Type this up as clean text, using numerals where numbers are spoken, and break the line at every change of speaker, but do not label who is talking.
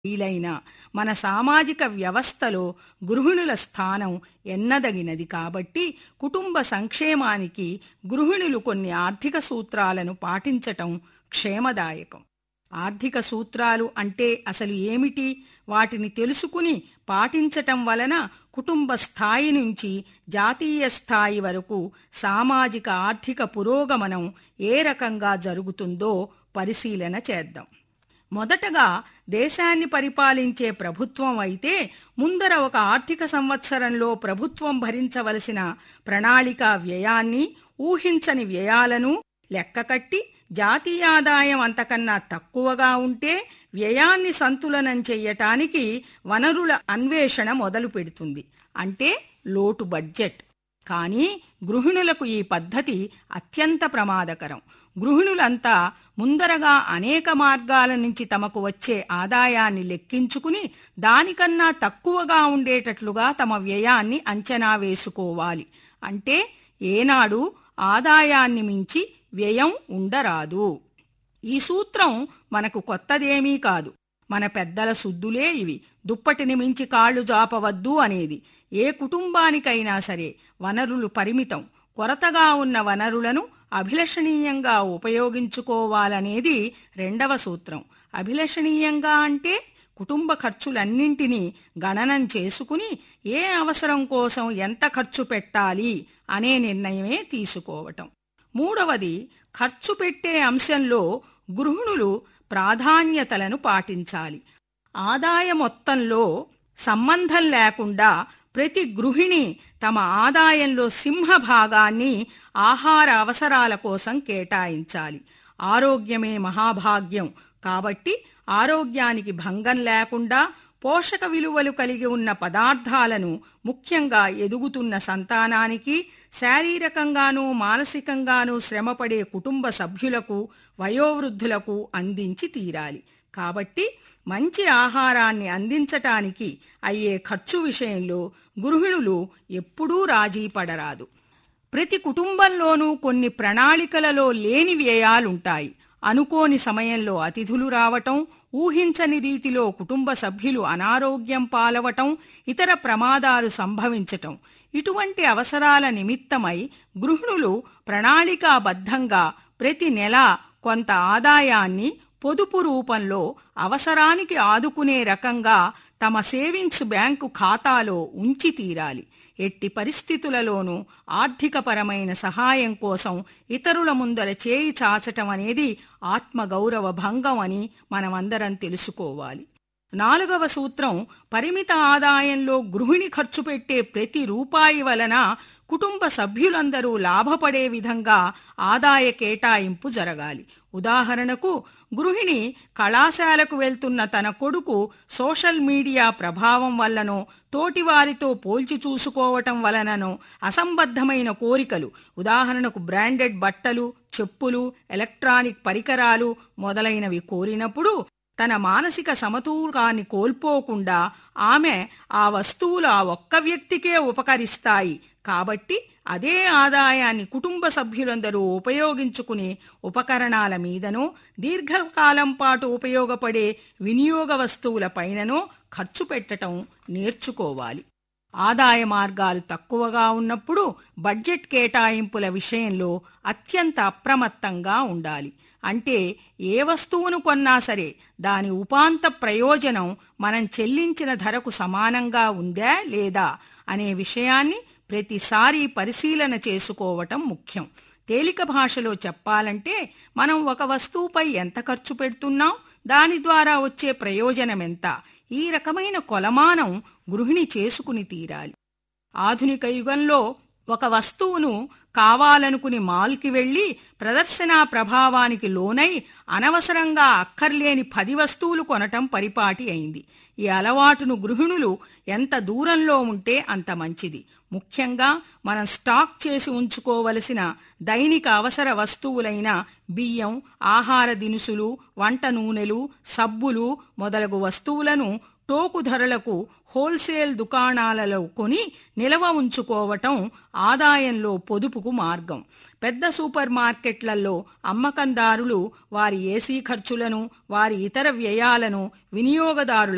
వీలైన మన సామాజిక వ్యవస్థలో గృహిణుల స్థానం ఎన్నదగినది కాబట్టి కుటుంబ సంక్షేమానికి గృహిణులు కొన్ని ఆర్థిక సూత్రాలను పాటించటం క్షేమదాయకం. ఆర్థిక సూత్రాలు అంటే అసలు ఏమిటి? వాటిని తెలుసుకుని పాటించటం వలన కుటుంబ స్థాయి నుంచి జాతీయ స్థాయి వరకు సామాజిక ఆర్థిక పురోగమనం ఏ రకంగా జరుగుతుందో పరిశీలన చేద్దాం. మొదటగా దేశాన్ని పరిపాలించే ప్రభుత్వం అయితే ముందర ఒక ఆర్థిక సంవత్సరంలో ప్రభుత్వం భరించవలసిన ప్రణాళికా వ్యయాన్ని, ఊహించని వ్యయాలను లెక్కకట్టి జాతీయాదాయం అంతకన్నా తక్కువగా ఉంటే వ్యయాన్ని సంతులనం చెయ్యటానికి వనరుల అన్వేషణ మొదలు పెడుతుంది. అంటే లోటు బడ్జెట్. కానీ గృహిణులకు ఈ పద్ధతి అత్యంత ప్రమాదకరం. గృహిణులంతా ముందరగా అనేక మార్గాల నుంచి తమకు వచ్చే ఆదాయాన్ని లెక్కించుకుని దానికన్నా తక్కువగా ఉండేటట్లుగా తమ వ్యయాన్ని అంచనా వేసుకోవాలి. అంటే ఏనాడు ఆదాయాన్ని మించి వ్యయం ఉండరాదు. ఈ సూత్రం మనకు కొత్తదేమీ కాదు. మన పెద్దల సుద్దులే ఇవి. దుప్పటిని మించి కాళ్లు జాపవద్దు అనేది. ఏ కుటుంబానికైనా సరే వనరులు పరిమితం. కొరతగా ఉన్న వనరులను అభిలషణీయంగా ఉపయోగించుకోవాలనేది రెండవ సూత్రం. అభిలషణీయంగా అంటే కుటుంబ ఖర్చులన్నింటినీ గణనం చేసుకుని ఏ అవసరం కోసం ఎంత ఖర్చు పెట్టాలి అనే నిర్ణయమే తీసుకోవటం. మూడవది, ఖర్చు పెట్టే అంశంలో గృహిణులు ప్రాధాన్యతలను పాటించాలి. ఆదాయ మొత్తంలో సంబంధం లేకుండా ప్రతి గృహిణి తమ ఆదాయంలో సింహభాగాన్ని ఆహార అవసరాల కోసం కేటాయించాలి. ఆరోగ్యమే మహాభాగ్యం కాబట్టి ఆరోగ్యానికి భంగం లేకుండా పోషక విలువలు కలిగి ఉన్న పదార్థాలను ముఖ్యంగా ఎదుగుతున్న సంతానానికి, శారీరకంగానూ మానసికంగానూ శ్రమపడే కుటుంబ సభ్యులకు, వయోవృద్ధులకు అందించి తీరాలి. కాబట్టి మంచి ఆహారాన్ని అందించటానికి అయ్యే ఖర్చు విషయంలో గృహిణులు ఎప్పుడూ రాజీ పడరాదు. ప్రతి కుటుంబంలోనూ కొన్ని ప్రణాళికలలో లేని వ్యయాలుంటాయి. అనుకోని సమయంలో అతిథులు రావటం, ఊహించని రీతిలో కుటుంబ సభ్యులు అనారోగ్యం పాలవటం, ఇతర ప్రమాదాలు సంభవించటం. ఇటువంటి అవసరాల నిమిత్తమై గృహిణులు ప్రణాళికాబద్ధంగా ప్రతి నెల కొంత ఆదాయాన్ని పొదుపు రూపంలో అవసరానికి ఆదుకునే రకంగా తమ సేవింగ్స్ బ్యాంకు ఖాతాలో ఉంచి తీరాలి. ఎట్టి పరిస్థితులలోనూ ఆర్థికపరమైన సహాయం కోసం ఇతరుల ముందర చేయి చాచటం అనేది ఆత్మగౌరవ భంగం అని మనమందరం తెలుసుకోవాలి. నాలుగవ సూత్రం, పరిమిత ఆదాయంలో గృహిణి ఖర్చు పెట్టే ప్రతి రూపాయి వలన కుటుంబ సభ్యులందరూ లాభపడే విధంగా ఆదాయ కేటాయింపు జరగాలి. ఉదాహరణకు, గృహిణి కళాశాలకు వెళ్తున్న తన కొడుకు సోషల్ మీడియా ప్రభావం వల్లనో, తోటివారితో పోల్చి చూసుకోవటం వలననో అసంబద్ధమైన కోరికలు, ఉదాహరణకు బ్రాండెడ్ బట్టలు, చెప్పులు, ఎలక్ట్రానిక్ పరికరాలు మొదలైనవి కోరినప్పుడు తన మానసిక సమతూకాన్ని కోల్పోకుండా ఆమె ఆ వస్తువులు ఆ ఒక్క వ్యక్తికే ఉపకరిస్తాయి కాబట్టి అదే ఆదాయాన్ని కుటుంబ సభ్యులందరూ ఉపయోగించుకునే ఉపకరణాల మీదనో, దీర్ఘకాలం పాటు ఉపయోగపడే వినియోగ వస్తువుల పైననో ఖర్చు పెట్టడం నేర్చుకోవాలి. ఆదాయ మార్గాలు తక్కువగా ఉన్నప్పుడు బడ్జెట్ కేటాయింపుల విషయంలో అత్యంత అప్రమత్తంగా ఉండాలి. అంటే ఏ వస్తువును కొన్నా సరే దాని ఉపాంత ప్రయోజనం మనం చెల్లించిన ధరకు సమానంగా ఉందా లేదా అనే విషయాన్ని ప్రతిసారి పరిశీలన చేసుకోవటం ముఖ్యం. తేలిక భాషలో చెప్పాలంటే మనం ఒక వస్తువుపై ఎంత ఖర్చు పెడుతున్నాం, దాని ద్వారా వచ్చే ప్రయోజనం ఎంత, ఈ రకమైన కొలమానం గృహిణి చేసుకుని తీరాలి. ఆధునిక యుగంలో ఒక వస్తువును కావాలనుకుని మాల్కి వెళ్లి ప్రదర్శనా ప్రభావానికి లోనై అనవసరంగా అక్కర్లేని 10 వస్తువులు కొనటం పరిపాటి అయింది. ఈ అలవాటును గృహిణులు ఎంత దూరంలో ఉంటే అంత మంచిది. ముఖ్యంగా మనం స్టాక్ చేసి ఉంచుకోవలసిన దైనిక అవసర వస్తువులైన బియ్యం, ఆహార దినుసులు, వంట నూనెలు, సబ్బులు మొదలగు వస్తువులను టోకు ధరలకు హోల్సేల్ దుకాణాలలో కొని నిల్వ ఉంచుకోవటం ఆదాయంలో పొదుపుకు మార్గం. పెద్ద సూపర్ మార్కెట్లలో అమ్మకందారులు వారి ఏసీ ఖర్చులను, వారి ఇతర వ్యయాలను వినియోగదారుల